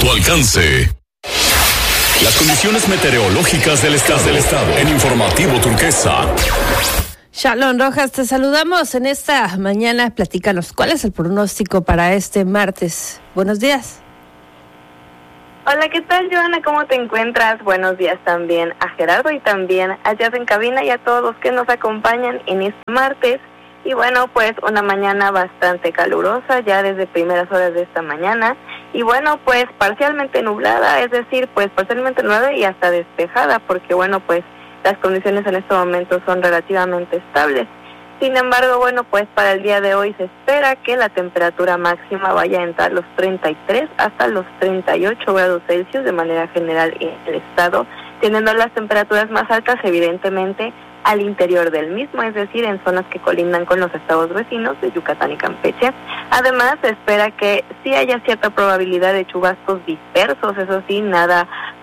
tu alcance. Las condiciones meteorológicas del estado en Informativo Turquesa. Shalom Rojas, te saludamos en esta mañana. Platícanos, ¿cuál es el pronóstico para este martes? Buenos días. Hola, ¿qué tal, Joana? ¿Cómo te encuentras? Buenos días también a Gerardo y también a Jazz en cabina y a todos los que nos acompañan en este martes. Y bueno, pues una mañana bastante calurosa ya desde primeras horas de esta mañana. Y bueno, pues parcialmente nublada, es decir, pues parcialmente nublada y hasta despejada, porque bueno, pues las condiciones en este momento son relativamente estables. Sin embargo, bueno, pues para el día de hoy se espera que la temperatura máxima vaya a entrar los 33 hasta los 38 grados Celsius de manera general en el estado, teniendo las temperaturas más altas evidentemente al interior del mismo, es decir, en zonas que colindan con los estados vecinos de Yucatán y Campeche. Además, se espera que sí haya cierta probabilidad de chubascos dispersos, eso sí, nada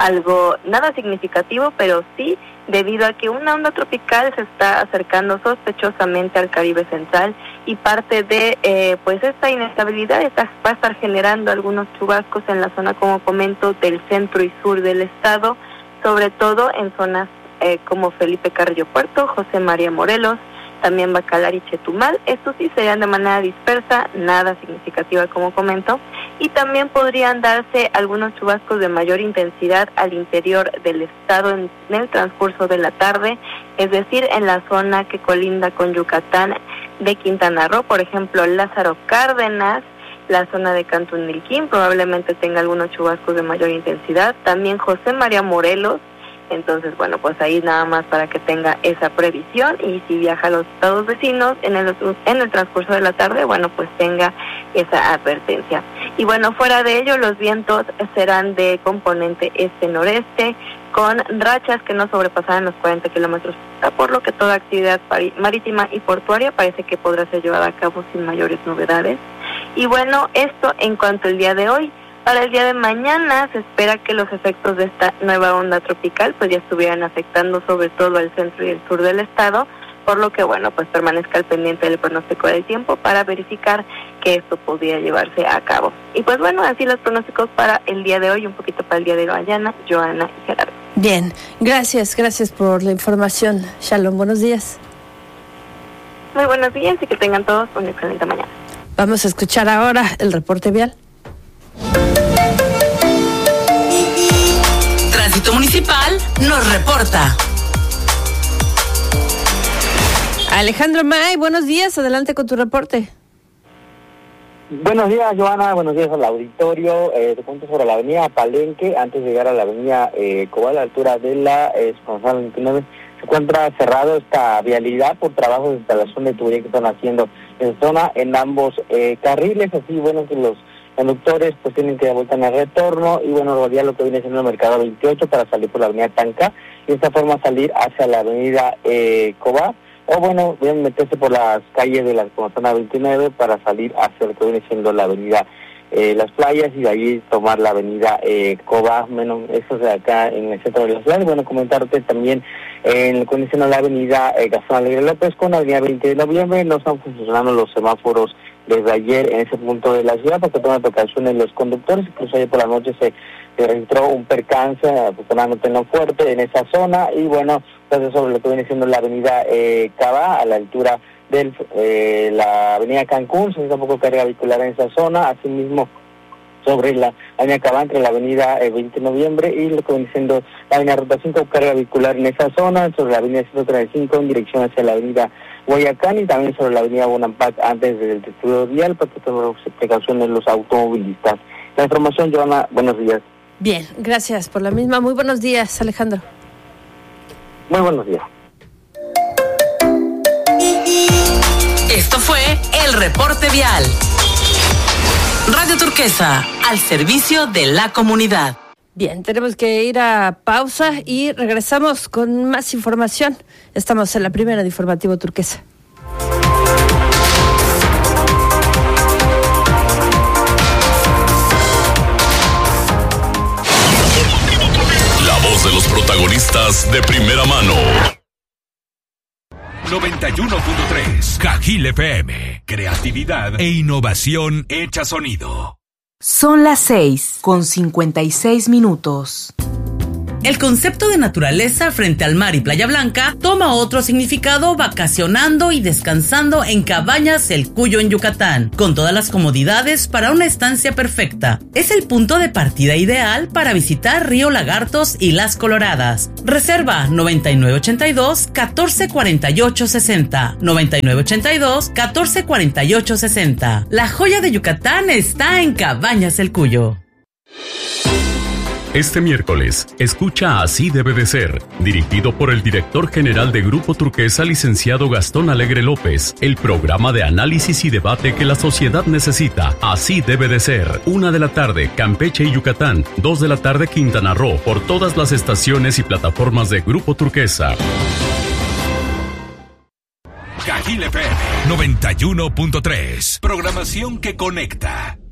significativo, pero sí debido a que una onda tropical se está acercando sospechosamente al Caribe Central y parte de pues esta inestabilidad va a estar generando algunos chubascos en la zona, como comento, del centro y sur del estado, sobre todo en zonas como Felipe Carrillo Puerto, José María Morelos, también Bacalar y Chetumal. Estos sí serían de manera dispersa, nada significativa como comento, y también podrían darse algunos chubascos de mayor intensidad al interior del estado en el transcurso de la tarde, es decir, en la zona que colinda con Yucatán de Quintana Roo, por ejemplo, Lázaro Cárdenas, la zona de Cantunilquín probablemente tenga algunos chubascos de mayor intensidad, también José María Morelos. Entonces, bueno, pues ahí nada más para que tenga esa previsión, y si viaja a los estados vecinos en el transcurso de la tarde, bueno, pues tenga esa advertencia. Y bueno, fuera de ello, los vientos serán de componente este-noreste, con rachas que no sobrepasarán los 40 kilómetros, por lo que toda actividad marítima y portuaria parece que podrá ser llevada a cabo sin mayores novedades. Y bueno, esto en cuanto al día de hoy. Para el día de mañana se espera que los efectos de esta nueva onda tropical pues ya estuvieran afectando sobre todo al centro y el sur del estado, por lo que bueno, pues permanezca al pendiente del pronóstico del tiempo para verificar que esto podría llevarse a cabo. Y pues bueno, así los pronósticos para el día de hoy, un poquito para el día de mañana, Joana y Gerardo. Bien, gracias por la información. Shalom, buenos días. Muy buenos días y que tengan todos una excelente mañana. Vamos a escuchar ahora el reporte vial. Tránsito Municipal nos reporta. Alejandro May, buenos días, adelante con tu reporte. Buenos días, Joana, buenos días al auditorio. Te cuento sobre la avenida Palenque, antes de llegar a la avenida Cobal, a la altura de la Gonzalo 29, se encuentra cerrado esta vialidad por trabajos de instalación de tubería que están haciendo en zona en ambos carriles, así bueno que los conductores pues tienen que dar vuelta en el retorno y bueno, rodear lo que viene siendo el Mercado 28 para salir por la avenida Tanca y de esta forma salir hacia la avenida Cobá, o bueno, deben meterse por las calles de la zona 29 para salir hacia lo que viene siendo la avenida Las Playas y de ahí tomar la avenida Cobá, menos eso de acá en el centro de la ciudad. Y bueno, comentarte también en lo que viene siendo la avenida Gastón Alegre López con la avenida 20 de noviembre, no están funcionando los semáforos desde ayer en ese punto de la ciudad porque toman precauciones los conductores. Incluso ayer por la noche se registró un percance, afortunadamente no fuerte, en esa zona. Y bueno, entonces sobre lo que viene siendo la avenida Cabá, a la altura de la avenida Cancún, se necesita un poco de carga vehicular en esa zona. Asimismo, sobre la avenida Cabá, entre la avenida 20 de noviembre y lo que viene siendo la avenida Ruta 5, carga vehicular en esa zona, sobre la avenida 135 en dirección hacia la avenida Guayacán y también sobre la avenida Bonampak antes del testigo vial para que tomen precauciones los automovilistas. La información, Joana, buenos días. Bien, gracias por la misma. Muy buenos días, Alejandro. Muy buenos días. Esto fue el reporte vial. Radio Turquesa, al servicio de la comunidad. Bien, tenemos que ir a pausa y regresamos con más información. Estamos en la primera de Informativo Turquesa. La voz de los protagonistas de primera mano. 91.3 Cajil FM. Creatividad e innovación hecha sonido. Son las 6:56. El concepto de naturaleza frente al mar y Playa Blanca toma otro significado vacacionando y descansando en Cabañas El Cuyo en Yucatán, con todas las comodidades para una estancia perfecta. Es el punto de partida ideal para visitar Río Lagartos y Las Coloradas. Reserva 9982-1448-60, 9982-1448-60. La joya de Yucatán está en Cabañas El Cuyo. Este miércoles, escucha Así debe de ser, dirigido por el director general de Grupo Turquesa, licenciado Gastón Alegre López, el programa de análisis y debate que la sociedad necesita. Así debe de ser. 1 de la tarde, Campeche y Yucatán. 2 de la tarde, Quintana Roo, por todas las estaciones y plataformas de Grupo Turquesa. Cajil FM 91.3. Programación que conecta.